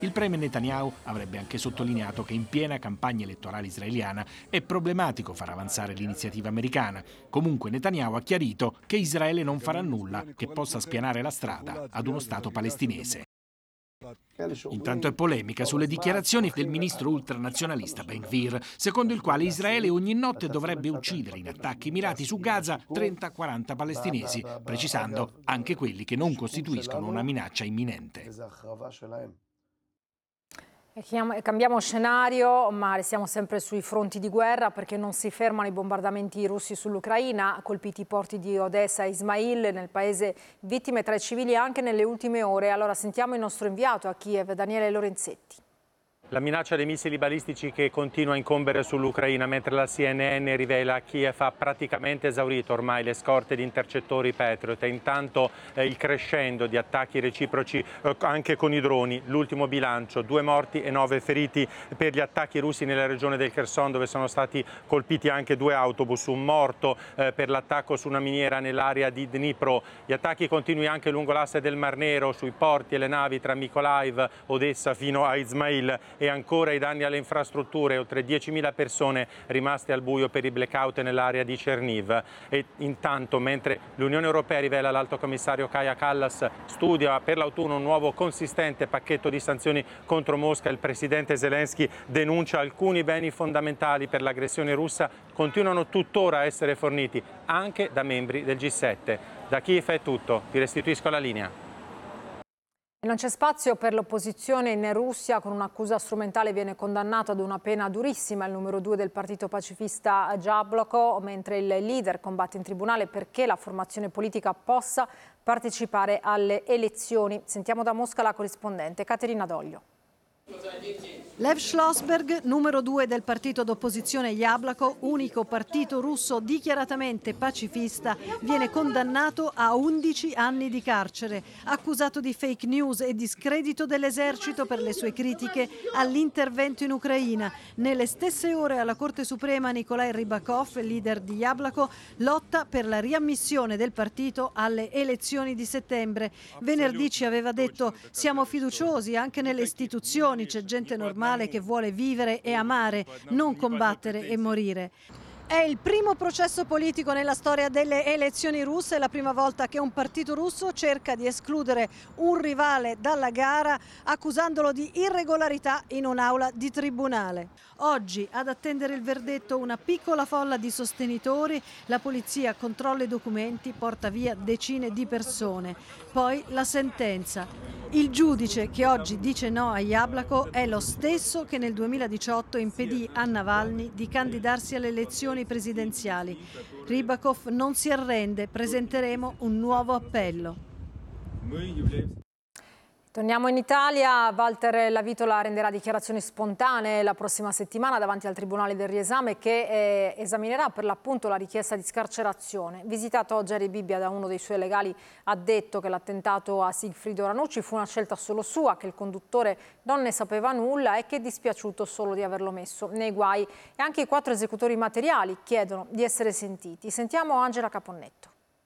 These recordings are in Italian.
Il premier Netanyahu avrebbe anche sottolineato che in piena campagna elettorale israeliana è problematico far avanzare l'iniziativa americana. Comunque Netanyahu ha chiarito che Israele non farà nulla che possa spianare la strada ad uno Stato palestinese. Intanto è polemica sulle dichiarazioni del ministro ultranazionalista Ben Gvir, secondo il quale Israele ogni notte dovrebbe uccidere in attacchi mirati su Gaza 30-40 palestinesi, precisando anche quelli che non costituiscono una minaccia imminente. Cambiamo scenario, ma restiamo sempre sui fronti di guerra perché non si fermano i bombardamenti russi sull'Ucraina, colpiti i porti di Odessa e Ismail, nel paese vittime tra i civili anche nelle ultime ore. Allora sentiamo il nostro inviato a Kiev, Daniele Lorenzetti. La minaccia dei missili balistici che continua a incombere sull'Ucraina, mentre la CNN rivela che Kiev ha praticamente esaurito ormai le scorte di intercettori Patriot. E intanto il crescendo di attacchi reciproci anche con i droni. L'ultimo bilancio, 2 morti e 9 feriti per gli attacchi russi nella regione del Kherson, dove sono stati colpiti anche 2 autobus, un morto per l'attacco su una miniera nell'area di Dnipro. Gli attacchi continui anche lungo l'asse del Mar Nero, sui porti e le navi tra Mykolaiv, Odessa fino a Ismail. E ancora i danni alle infrastrutture, oltre 10.000 persone rimaste al buio per i blackout nell'area di Cherniv. E intanto, mentre l'Unione Europea rivela l'Alto Commissario Kaja Kallas studia per l'autunno un nuovo consistente pacchetto di sanzioni contro Mosca, il presidente Zelensky denuncia alcuni beni fondamentali per l'aggressione russa continuano tuttora a essere forniti anche da membri del G7. Da Kiev è tutto, vi restituisco la linea. Non c'è spazio per l'opposizione in Russia. Con un'accusa strumentale viene condannato ad una pena durissima il numero 2 del partito pacifista Jabloko, mentre il leader combatte in tribunale perché la formazione politica possa partecipare alle elezioni. Sentiamo da Mosca la corrispondente Caterina Doglio. Lev Schlossberg, numero 2 del partito d'opposizione Jabloko, unico partito russo dichiaratamente pacifista, viene condannato a 11 anni di carcere, accusato di fake news e discredito dell'esercito per le sue critiche all'intervento in Ucraina. Nelle stesse ore alla Corte Suprema Nikolai Rybakov, leader di Jabloko, lotta per la riammissione del partito alle elezioni di settembre. Venerdì ci aveva detto: siamo fiduciosi anche nelle istituzioni, c'è gente normale che vuole vivere e amare, non combattere e morire. È il primo processo politico nella storia delle elezioni russe, è la prima volta che un partito russo cerca di escludere un rivale dalla gara accusandolo di irregolarità in un'aula di tribunale. Oggi ad attendere il verdetto una piccola folla di sostenitori, la polizia controlla i documenti, porta via decine di persone. Poi la sentenza. Il giudice che oggi dice no a Jabloko è lo stesso che nel 2018 impedì a Navalny di candidarsi alle elezioni presidenziali. Rybakov non si arrende, presenteremo un nuovo appello. Torniamo in Italia. Walter Lavitola renderà dichiarazioni spontanee la prossima settimana davanti al Tribunale del Riesame che esaminerà per l'appunto la richiesta di scarcerazione. Visitato oggi a Rebibbia da uno dei suoi legali, ha detto che l'attentato a Sigfrido Ranucci fu una scelta solo sua, che il conduttore non ne sapeva nulla e che è dispiaciuto solo di averlo messo nei guai. E anche i 4 esecutori materiali chiedono di essere sentiti. Sentiamo Angela Caponnetto.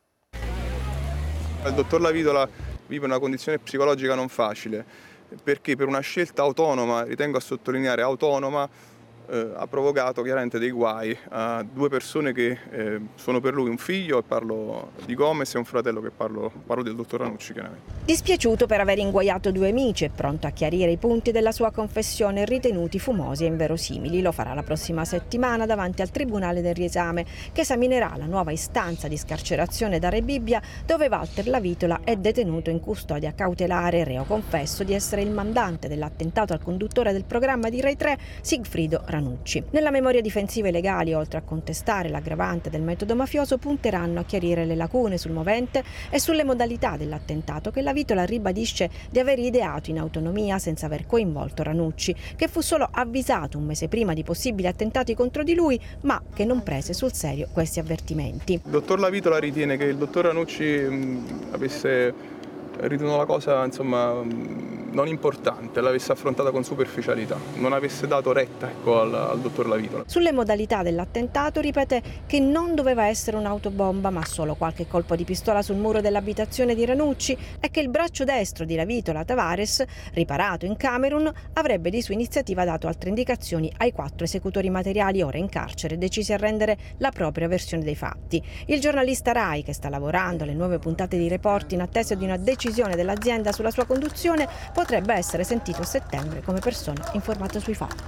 Il dottor Lavitola vive una condizione psicologica non facile, perché per una scelta autonoma, ritengo a sottolineare autonoma, ha provocato chiaramente dei guai a 2 persone che sono per lui un figlio, e parlo di Gomez, e un fratello, che parlo del dottor Ranucci chiaramente. Dispiaciuto per aver inguaiato 2 amici e pronto a chiarire i punti della sua confessione ritenuti fumosi e inverosimili. Lo farà la prossima settimana davanti al Tribunale del Riesame, che esaminerà la nuova istanza di scarcerazione da Rebibbia, dove Walter Lavitola è detenuto in custodia cautelare, reo confesso di essere il mandante dell'attentato al conduttore del programma di Rai 3, Sigfrido Ranucci. Nella memoria difensiva i legali, oltre a contestare l'aggravante del metodo mafioso, punteranno a chiarire le lacune sul movente e sulle modalità dell'attentato, che Lavitola ribadisce di aver ideato in autonomia senza aver coinvolto Ranucci, che fu solo avvisato un mese prima di possibili attentati contro di lui, ma che non prese sul serio questi avvertimenti. Il dottor Lavitola ritiene che il dottor Ranucci avesse ritenuto la cosa, insomma, non importante l'avesse affrontata con superficialità, non avesse dato retta al dottor Lavitola. Sulle modalità dell'attentato ripete che non doveva essere un'autobomba ma solo qualche colpo di pistola sul muro dell'abitazione di Ranucci e che il braccio destro di Lavitola, Tavares, riparato in Camerun, avrebbe di sua iniziativa dato altre indicazioni ai 4 esecutori materiali ora in carcere, decisi a rendere la propria versione dei fatti. Il giornalista Rai, che sta lavorando alle nuove puntate di Report in attesa di una decisione dell'azienda sulla sua conduzione, potrebbe essere sentito a settembre come persona informata sui fatti.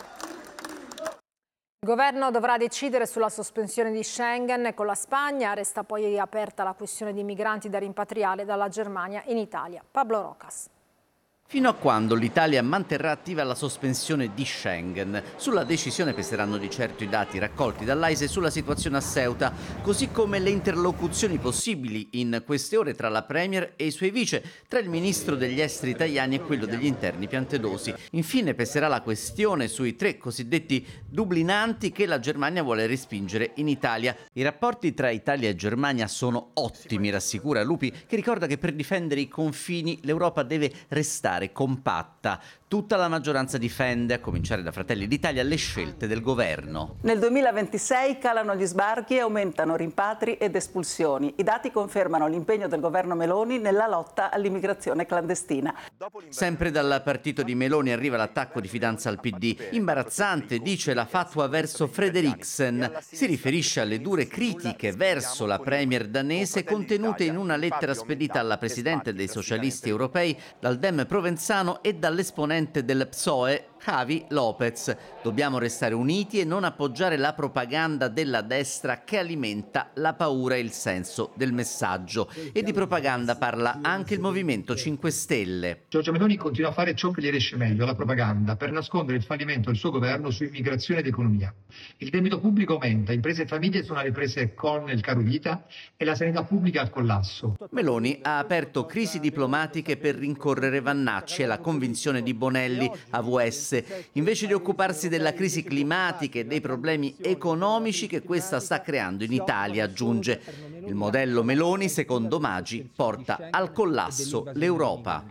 Il governo dovrà decidere sulla sospensione di Schengen con la Spagna. Resta poi aperta la questione di migranti da rimpatriare dalla Germania in Italia. Pablo Rocas. Fino a quando l'Italia manterrà attiva la sospensione di Schengen. Sulla decisione peseranno di certo i dati raccolti dall'AISE sulla situazione a Ceuta, così come le interlocuzioni possibili in queste ore tra la Premier e i suoi vice, tra il ministro degli esteri italiani e quello degli interni Piantedosi. Infine peserà la questione sui 3 cosiddetti dublinanti che la Germania vuole respingere in Italia. I rapporti tra Italia e Germania sono ottimi, rassicura Lupi, che ricorda che per difendere i confini l'Europa deve restare compatta. Tutta la maggioranza difende, a cominciare da Fratelli d'Italia, le scelte del governo. Nel 2026 calano gli sbarchi e aumentano rimpatri ed espulsioni. I dati confermano l'impegno del governo Meloni nella lotta all'immigrazione clandestina. Sempre dal partito di Meloni arriva l'attacco di fidanza al PD. Imbarazzante, dice la fatua verso Frederiksen. Si riferisce alle dure critiche verso la premier danese contenute in una lettera spedita alla presidente dei socialisti europei dal Dem Provenzano e dall'esponente del PSOE Javi Lopez. Dobbiamo restare uniti e non appoggiare la propaganda della destra che alimenta la paura e il senso del messaggio. E di propaganda parla anche il Movimento 5 Stelle. Giorgia Meloni continua a fare ciò che gli riesce meglio, la propaganda, per nascondere il fallimento del suo governo su immigrazione ed economia. Il debito pubblico aumenta, imprese e famiglie sono alle prese con il caro vita e la sanità pubblica al collasso. Meloni ha aperto crisi diplomatiche per rincorrere Vannacci e la convinzione di Bonelli, AVS. Invece di occuparsi della crisi climatica e dei problemi economici che questa sta creando in Italia, aggiunge. Il modello Meloni, secondo Maggi, porta al collasso l'Europa.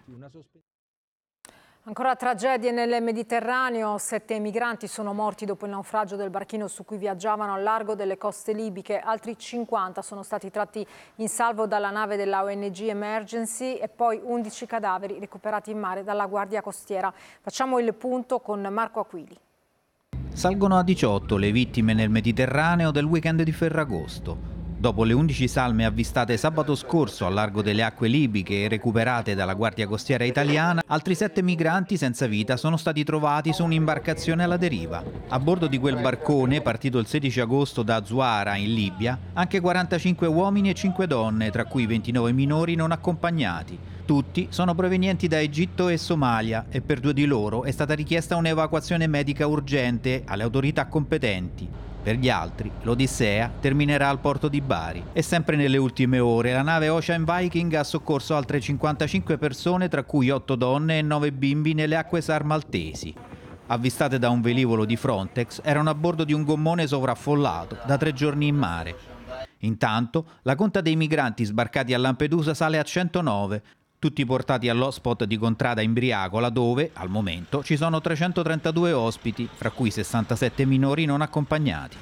Ancora tragedie nel Mediterraneo, 7 migranti sono morti dopo il naufragio del barchino su cui viaggiavano al largo delle coste libiche, altri 50 sono stati tratti in salvo dalla nave della ONG Emergency e poi 11 cadaveri recuperati in mare dalla Guardia Costiera. Facciamo il punto con Marco Aquili. Salgono a 18 le vittime nel Mediterraneo del weekend di Ferragosto. Dopo le 11 salme avvistate sabato scorso al largo delle acque libiche e recuperate dalla Guardia Costiera italiana, altri 7 migranti senza vita sono stati trovati su un'imbarcazione alla deriva. A bordo di quel barcone, partito il 16 agosto da Zuara in Libia, anche 45 uomini e 5 donne, tra cui 29 minori non accompagnati. Tutti sono provenienti da Egitto e Somalia e per 2 di loro è stata richiesta un'evacuazione medica urgente alle autorità competenti. Per gli altri, l'Odissea terminerà al porto di Bari. E sempre nelle ultime ore, la nave Ocean Viking ha soccorso altre 55 persone, tra cui 8 donne e 9 bimbi nelle acque SAR maltesi. Avvistate da un velivolo di Frontex, erano a bordo di un gommone sovraffollato da 3 giorni in mare. Intanto, la conta dei migranti sbarcati a Lampedusa sale a 109, tutti portati all'hotspot di Contrada Imbriacola dove, al momento, ci sono 332 ospiti, fra cui 67 minori non accompagnati.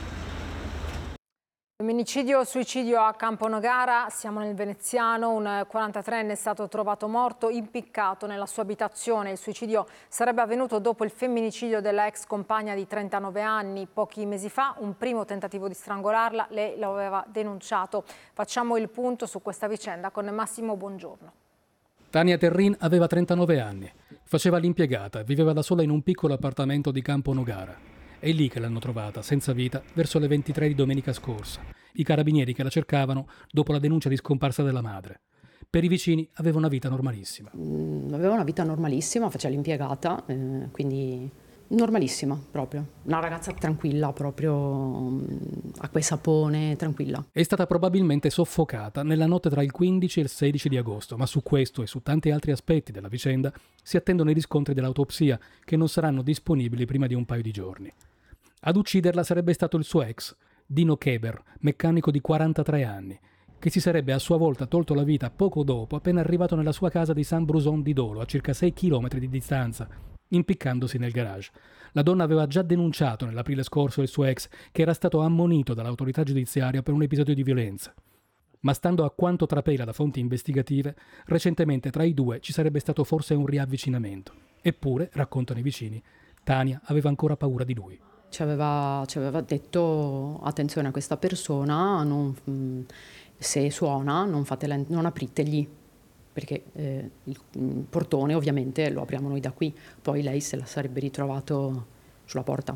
Femminicidio-suicidio a Camponogara, siamo nel Veneziano, un 43enne è stato trovato morto impiccato nella sua abitazione. Il suicidio sarebbe avvenuto dopo il femminicidio della ex compagna di 39 anni. Pochi mesi fa un primo tentativo di strangolarla, lei lo aveva denunciato. Facciamo il punto su questa vicenda con Massimo Buongiorno. Tania Terrin aveva 39 anni, faceva l'impiegata, viveva da sola in un piccolo appartamento di Camponogara. È lì che l'hanno trovata, senza vita, verso le 23 di domenica scorsa. I carabinieri che la cercavano dopo la denuncia di scomparsa della madre. Per i vicini aveva una vita normalissima. Aveva una vita normalissima, faceva l'impiegata, quindi normalissima proprio. Una ragazza tranquilla, proprio acqua e sapone, tranquilla. È stata probabilmente soffocata nella notte tra il 15 e il 16 di agosto, ma su questo e su tanti altri aspetti della vicenda si attendono i riscontri dell'autopsia che non saranno disponibili prima di un paio di giorni. Ad ucciderla sarebbe stato il suo ex, Dino Keber, meccanico di 43 anni. che si sarebbe a sua volta tolto la vita poco dopo, appena arrivato nella sua casa di Saint-Bruzon di Dolo, a circa 6 km di distanza, impiccandosi nel garage. La donna aveva già denunciato nell'aprile scorso il suo ex, che era stato ammonito dall'autorità giudiziaria per un episodio di violenza. Ma stando a quanto trapela da fonti investigative, recentemente tra i due ci sarebbe stato forse un riavvicinamento. Eppure, raccontano i vicini, Tania aveva ancora paura di lui. Ci aveva detto: attenzione a questa persona, se suona non apritegli, perché il portone ovviamente lo apriamo noi da qui, poi lei se la sarebbe ritrovato sulla porta.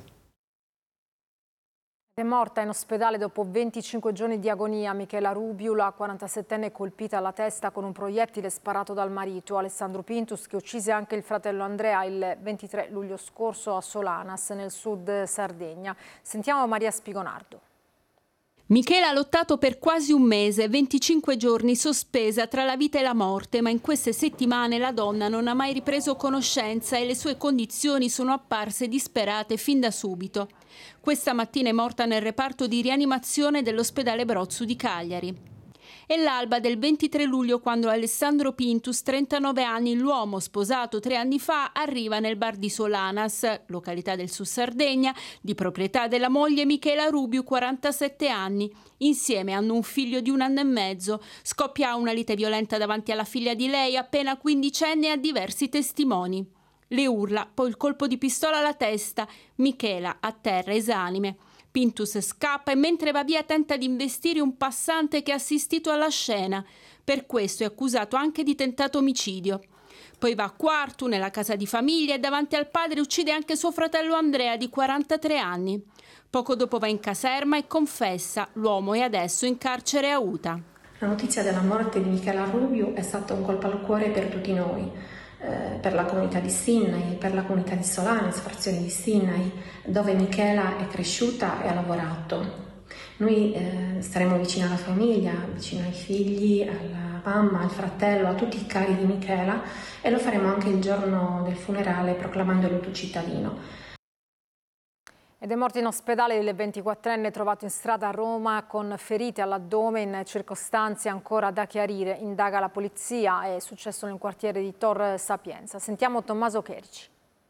È morta in ospedale dopo 25 giorni di agonia Michela Rubiu, la 47enne colpita alla testa con un proiettile sparato dal marito Alessandro Pintus, che uccise anche il fratello Andrea il 23 luglio scorso a Solanas, nel sud Sardegna. Sentiamo Maria Spigonardo. Michela ha lottato per quasi un mese, 25 giorni sospesa tra la vita e la morte, ma in queste settimane la donna non ha mai ripreso conoscenza e le sue condizioni sono apparse disperate fin da subito. Questa mattina è morta nel reparto di rianimazione dell'ospedale Brozzu di Cagliari. È l'alba del 23 luglio quando Alessandro Pintus, 39 anni, l'uomo sposato 3 anni fa, arriva nel bar di Solanas, località del Sud Sardegna, di proprietà della moglie Michela Rubiu, 47 anni. Insieme hanno un figlio di 1 anno e mezzo. Scoppia una lite violenta davanti alla figlia di lei, appena quindicenne, a diversi testimoni. Le urla, poi il colpo di pistola alla testa. Michela a terra esanime. Pintus scappa e mentre va via tenta di investire un passante che ha assistito alla scena. Per questo è accusato anche di tentato omicidio. Poi va a Quartu, nella casa di famiglia, e davanti al padre uccide anche suo fratello Andrea, di 43 anni. Poco dopo va in caserma e confessa. L'uomo è adesso in carcere a Uta. La notizia della morte di Michela Rubiu è stata un colpo al cuore per tutti noi. Per la comunità di Stinnai, per la comunità di Solanas, frazione di Stinnai, dove Michela è cresciuta e ha lavorato. Noi staremo vicino alla famiglia, vicino ai figli, alla mamma, al fratello, a tutti i cari di Michela, e lo faremo anche il giorno del funerale proclamando lutto cittadino. Ed è morto in ospedale il 24enne trovato in strada a Roma con ferite all'addome in circostanze ancora da chiarire. Indaga la polizia, è successo nel quartiere di Tor Sapienza. Sentiamo Tommaso Cherici.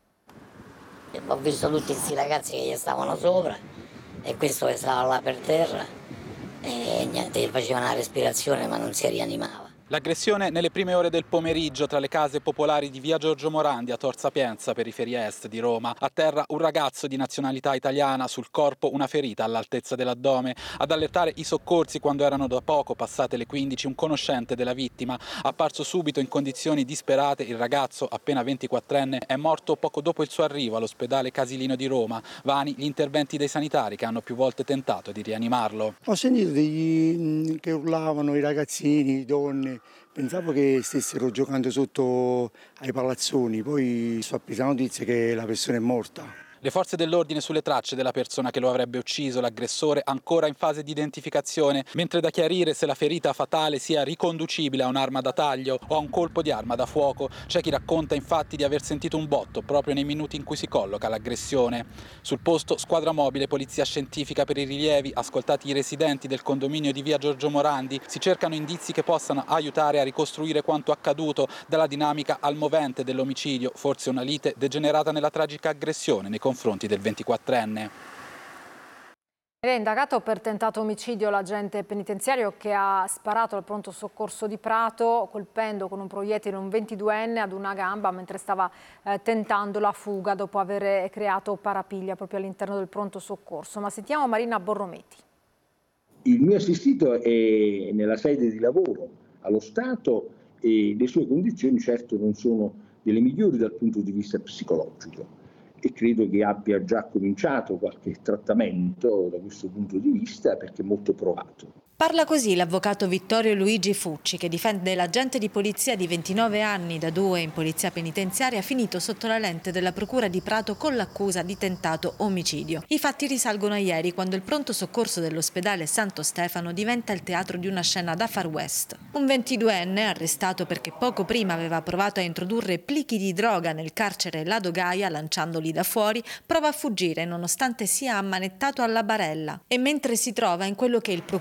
Ho visto tutti questi ragazzi che gli stavano sopra e questo che stava là per terra e niente, gli faceva una respirazione ma non si rianimava. L'aggressione nelle prime ore del pomeriggio tra le case popolari di via Giorgio Morandi a Tor Sapienza, periferia est di Roma. A terra un ragazzo di nazionalità italiana, sul corpo una ferita all'altezza dell'addome. Ad allertare i soccorsi quando erano da poco passate le 15 un conoscente della vittima. Apparso subito in condizioni disperate, il ragazzo, appena 24enne, è morto poco dopo il suo arrivo all'ospedale Casilino di Roma. Vani gli interventi dei sanitari che hanno più volte tentato di rianimarlo. Ho sentito che urlavano i ragazzini, i donne. Pensavo che stessero giocando sotto ai palazzoni, poi ho appreso la notizia che la persona è morta. Le forze dell'ordine sulle tracce della persona che lo avrebbe ucciso, l'aggressore ancora in fase di identificazione, mentre da chiarire se la ferita fatale sia riconducibile a un'arma da taglio o a un colpo di arma da fuoco. C'è chi racconta infatti di aver sentito un botto proprio nei minuti in cui si colloca l'aggressione. Sul posto squadra mobile, polizia scientifica per i rilievi, ascoltati i residenti del condominio di via Giorgio Morandi, si cercano indizi che possano aiutare a ricostruire quanto accaduto, dalla dinamica al movente dell'omicidio, forse una lite degenerata nella tragica aggressione nei confronti del 24enne. È indagato per tentato omicidio l'agente penitenziario che ha sparato al pronto soccorso di Prato, colpendo con un proiettile un 22enne ad una gamba mentre stava tentando la fuga dopo aver creato parapiglia proprio all'interno del pronto soccorso. Ma sentiamo Marina Borrometti. Il mio assistito è nella sede di lavoro allo Stato e le sue condizioni certo non sono delle migliori dal punto di vista psicologico. E credo che abbia già cominciato qualche trattamento da questo punto di vista perché è molto provato. Parla così l'avvocato Vittorio Luigi Fucci, che difende l'agente di polizia di 29 anni, da 2 in polizia penitenziaria, finito sotto la lente della procura di Prato con l'accusa di tentato omicidio. I fatti risalgono a ieri, quando il pronto soccorso dell'ospedale Santo Stefano diventa il teatro di una scena da Far West. Un 22enne, arrestato perché poco prima aveva provato a introdurre plichi di droga nel carcere Lado Gaia lanciandoli da fuori, prova a fuggire nonostante sia ammanettato alla barella. E mentre si trova in quello che il procuratore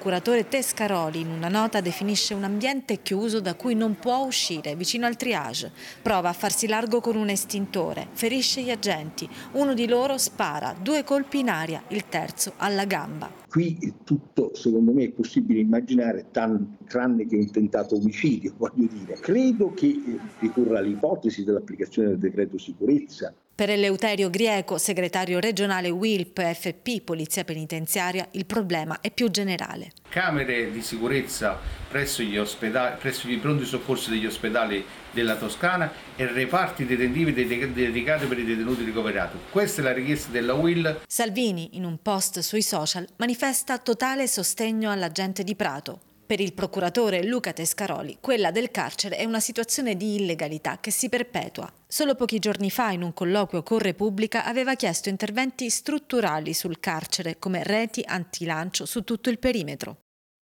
procuratore Tescaroli in una nota definisce un ambiente chiuso da cui non può uscire, vicino al triage. Prova a farsi largo con un estintore, ferisce gli agenti. Uno di loro spara, 2 colpi in aria, il terzo alla gamba. Qui tutto, secondo me, è possibile immaginare, tranne che un tentato omicidio, voglio dire. Credo che ricorra all'ipotesi dell'applicazione del decreto sicurezza. Per Eleuterio Grieco, segretario regionale UILP FP Polizia Penitenziaria, il problema è più generale. Camere di sicurezza presso i pronti soccorsi degli ospedali della Toscana e reparti detentivi dedicati per i detenuti ricoverati. Questa è la richiesta della UIL. Salvini, in un post sui social, manifesta totale sostegno all'agente di Prato. Per il procuratore Luca Tescaroli, quella del carcere è una situazione di illegalità che si perpetua. Solo pochi giorni fa, in un colloquio con Repubblica, aveva chiesto interventi strutturali sul carcere, come reti antilancio su tutto il perimetro.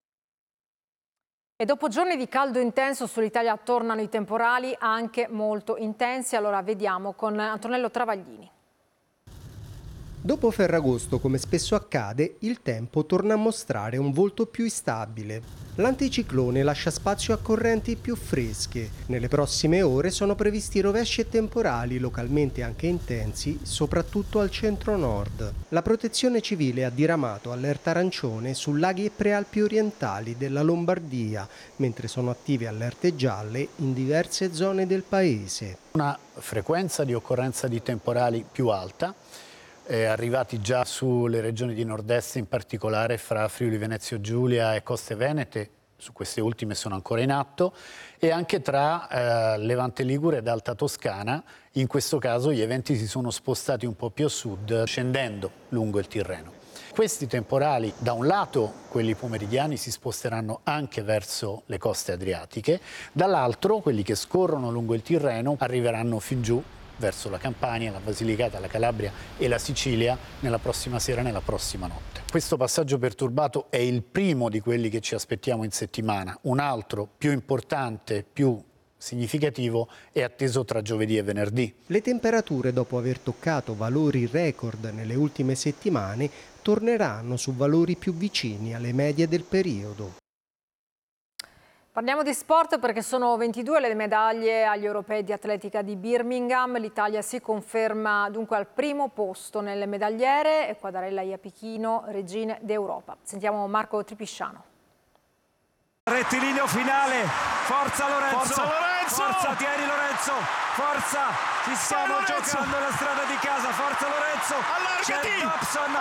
E dopo giorni di caldo intenso sull'Italia tornano i temporali anche molto intensi. Allora vediamo con Antonello Travaglini. Dopo Ferragosto, come spesso accade, il tempo torna a mostrare un volto più instabile. L'anticiclone lascia spazio a correnti più fresche. Nelle prossime ore sono previsti rovesci e temporali, localmente anche intensi, soprattutto al centro-nord. La Protezione Civile ha diramato allerta arancione su laghi e prealpi orientali della Lombardia, mentre sono attive allerte gialle in diverse zone del paese. Una frequenza di occorrenza di temporali più alta, arrivati già sulle regioni di nord-est, in particolare fra Friuli Venezia Giulia e Coste Venete, su queste ultime sono ancora in atto, e anche tra Levante Ligure ed Alta Toscana. In questo caso gli eventi si sono spostati un po' più a sud, scendendo lungo il Tirreno. Questi temporali, da un lato quelli pomeridiani, si sposteranno anche verso le coste adriatiche, dall'altro quelli che scorrono lungo il Tirreno arriveranno fin giù verso la Campania, la Basilicata, la Calabria e la Sicilia nella prossima sera e nella prossima notte. Questo passaggio perturbato è il primo di quelli che ci aspettiamo in settimana. Un altro più importante, più significativo, è atteso tra giovedì e venerdì. Le temperature, dopo aver toccato valori record nelle ultime settimane, torneranno su valori più vicini alle medie del periodo. Parliamo di sport perché sono 22 le medaglie agli europei di atletica di Birmingham. L'Italia si conferma dunque al primo posto nelle medagliere e Quadarella Iapichino, regine d'Europa. Sentiamo Marco Tripisciano. Rettilineo finale, forza Lorenzo, forza tieni Lorenzo, forza, ci stiamo giocando la strada di casa, forza Lorenzo, c'è Dobson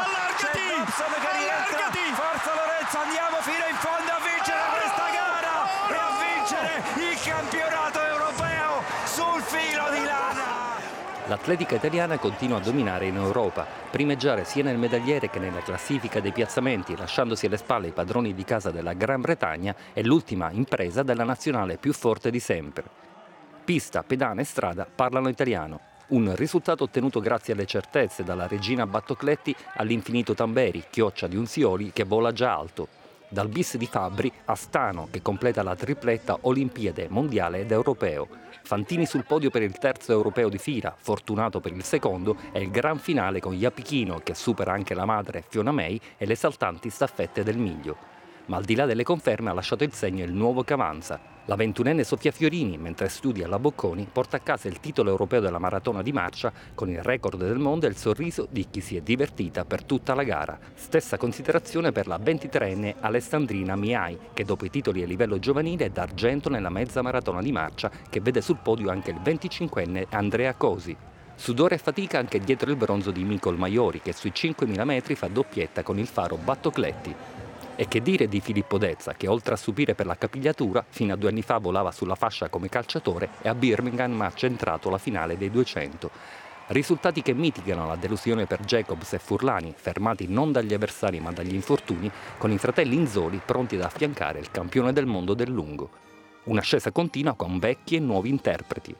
che rientra, forza Lorenzo, andiamo fino in fondo a vincere questa gara e a vincere il campionato europeo sul filo di lana. L'atletica italiana continua a dominare in Europa, primeggiare sia nel medagliere che nella classifica dei piazzamenti, lasciandosi alle spalle i padroni di casa della Gran Bretagna e l'ultima impresa della nazionale più forte di sempre. Pista, pedana e strada parlano italiano. Un risultato ottenuto grazie alle certezze dalla regina Battocletti all'infinito Tamberi, chioccia di Unzioli che vola già alto. Dal bis di Fabbri a Stano che completa la tripletta Olimpiade, Mondiale ed Europeo. Fantini sul podio per il terzo europeo di fila, Fortunato per il secondo e il gran finale con Iapichino che supera anche la madre Fiona May e le saltanti staffette del Miglio. Ma al di là delle conferme ha lasciato il segno il nuovo che avanza. La 21enne Sofia Fiorini, mentre studia alla Bocconi, porta a casa il titolo europeo della maratona di marcia con il record del mondo e il sorriso di chi si è divertita per tutta la gara. Stessa considerazione per la 23enne Alessandrina Miai, che dopo i titoli a livello giovanile è d'argento nella mezza maratona di marcia, che vede sul podio anche il 25enne Andrea Cosi. Sudore e fatica anche dietro il bronzo di Micol Maiori, che sui 5.000 metri fa doppietta con il faro Battocletti. E che dire di Filippo Dezza, che oltre a subire per la capigliatura, fino a 2 anni fa volava sulla fascia come calciatore e a Birmingham ha centrato la finale dei 200. Risultati che mitigano la delusione per Jacobs e Furlani, fermati non dagli avversari ma dagli infortuni, con i fratelli Inzoli pronti ad affiancare il campione del mondo del lungo. Un'ascesa continua con vecchi e nuovi interpreti.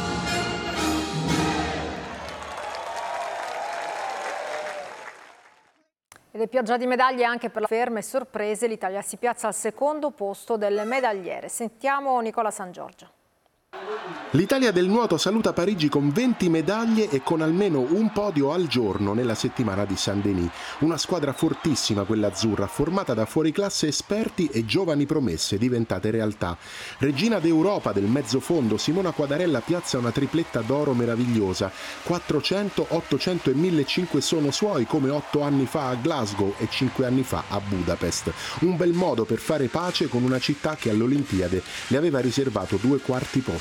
Ed è pioggia di medaglie anche per la ferme e sorprese. L'Italia si piazza al secondo posto delle medagliere. Sentiamo Nicola San Giorgio. L'Italia del nuoto saluta Parigi con 20 medaglie e con almeno un podio al giorno nella settimana di Saint-Denis. Una squadra fortissima quella azzurra, formata da fuoriclasse esperti e giovani promesse diventate realtà. Regina d'Europa del mezzofondo, Simona Quadarella piazza una tripletta d'oro meravigliosa. 400, 800 e 1500 sono suoi, come 8 anni fa a Glasgow e 5 anni fa a Budapest. Un bel modo per fare pace con una città che all'Olimpiade le aveva riservato 2 quarti posti